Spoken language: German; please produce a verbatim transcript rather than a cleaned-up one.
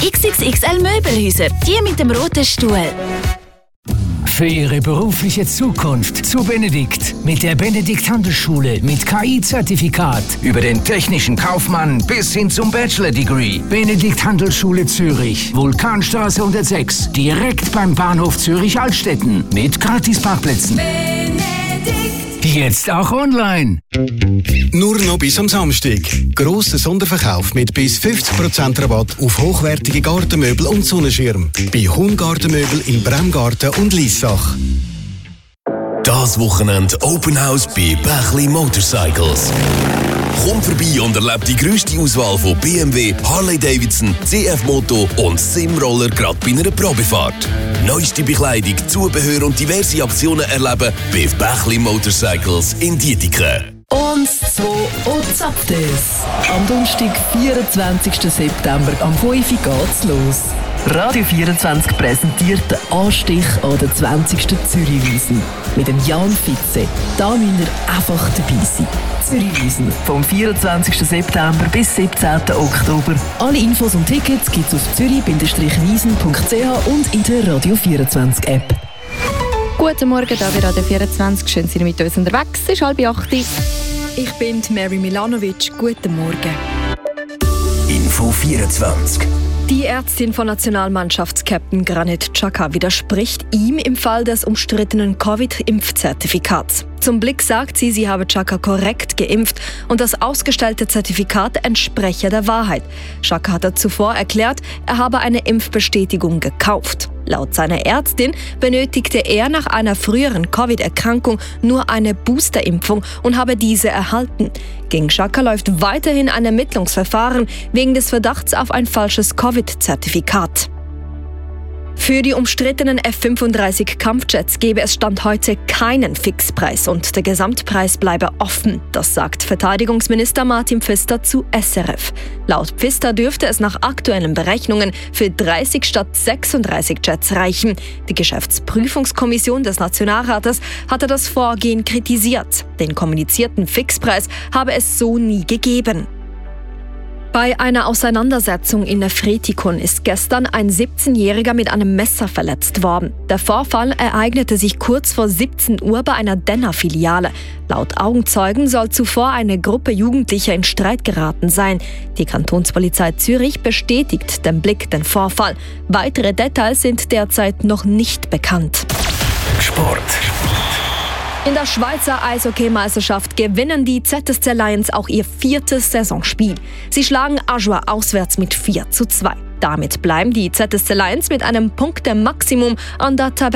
X X X L Möbelhäuser, die mit dem roten Stuhl. Für Ihre berufliche Zukunft zu Benedikt mit der Benedikt Handelsschule mit K I-Zertifikat über den technischen Kaufmann bis hin zum Bachelor-Degree. Benedikt Handelsschule Zürich, Vulkanstraße hundertsechs, direkt beim Bahnhof Zürich-Altstetten mit Gratisparkplätzen. Benedikt. Jetzt auch online. Nur noch bis am Samstag. Grosser Sonderverkauf mit bis fünfzig Prozent Rabatt auf hochwertige Gartenmöbel und Sonnenschirm. Bei Hung-Gartenmöbel in Bremgarten und Liessach. Das Wochenende Open House bei Bächli Motorcycles. Komm vorbei und erlebe die grösste Auswahl von B M W, Harley-Davidson, C F Moto und Simroller gerade bei einer Probefahrt. Neueste Bekleidung, Zubehör und diverse Aktionen erleben bei Bächli Motorcycles in Dietiken. Und zwei und Zaptes. Am Donnerstag, vierundzwanzigsten September, am fünf Uhr geht's los. Radio vierundzwanzig präsentiert den Anstich an der zwanzigsten Zürichwiesen. Mit dem Jan Fitze. Da müsst ihr einfach dabei sein. Zürichwiesen. Vom vierundzwanzigsten September bis siebzehnten Oktober. Alle Infos und Tickets gibt's auf zürich wiesen punkt c h und in der Radio vierundzwanzig App. Guten Morgen, da bei Radio vierundzwanzig. Schön, dass ihr mit uns unterwegs. Es ist halb acht. Ich bin Mary Milanovic. Guten Morgen. Info vierundzwanzig. Die Ärztin von Nationalmannschaftskapitän Granit Xhaka widerspricht ihm im Fall des umstrittenen Covid-Impfzertifikats. Zum Blick sagt sie, sie habe Xhaka korrekt geimpft und das ausgestellte Zertifikat entspreche der Wahrheit. Xhaka hatte zuvor erklärt, er habe eine Impfbestätigung gekauft. Laut seiner Ärztin benötigte er nach einer früheren Covid-Erkrankung nur eine Boosterimpfung und habe diese erhalten. Gegen Xhaka läuft weiterhin ein Ermittlungsverfahren wegen des Verdachts auf ein falsches Covid-Zertifikat. Für die umstrittenen F fünfunddreißig Kampfjets gebe es Stand heute keinen Fixpreis und der Gesamtpreis bleibe offen. Das sagt Verteidigungsminister Martin Pfister zu S R F. Laut Pfister dürfte es nach aktuellen Berechnungen für dreißig statt sechsunddreißig Jets reichen. Die Geschäftsprüfungskommission des Nationalrates hatte das Vorgehen kritisiert. Den kommunizierten Fixpreis habe es so nie gegeben. Bei einer Auseinandersetzung in Nefretikon ist gestern ein siebzehnjähriger mit einem Messer verletzt worden. Der Vorfall ereignete sich kurz vor siebzehn Uhr bei einer Denner-Filiale. Laut Augenzeugen soll zuvor eine Gruppe Jugendlicher in Streit geraten sein. Die Kantonspolizei Zürich bestätigt dem Blick den Vorfall. Weitere Details sind derzeit noch nicht bekannt. Sport. In der Schweizer Eishockey-Meisterschaft gewinnen die Z S C Lions auch ihr viertes Saisonspiel. Sie schlagen Ajoie auswärts mit vier zu zwei. Damit bleiben die Z S C Lions mit einem Punkte-Maximum an der Tabelle.